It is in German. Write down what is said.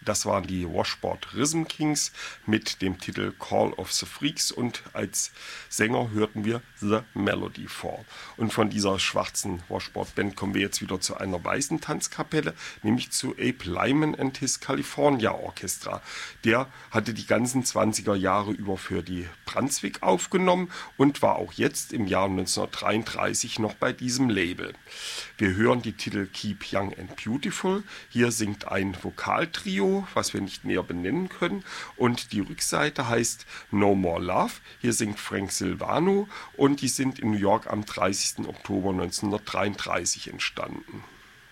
Das waren die Washboard Rhythm Kings mit dem Titel Call of the Freaks und als Sänger hörten wir The Melody Fall. Und von dieser schwarzen Washboard Band kommen wir jetzt wieder zu einer weißen Tanzkapelle, nämlich zu Abe Lyman and his California Orchestra. Der hatte die ganzen 20er Jahre über für die Brunswick aufgenommen und war auch jetzt im Jahr 1933 noch bei diesem Label. Wir hören die Titel Keep Young and Beautiful. Hier singt ein Vokaltrio, was wir nicht näher benennen können. Und die Rückseite heißt No More Love. Hier singt Frank Silvano und die sind in New York am 30. Oktober 1933 entstanden.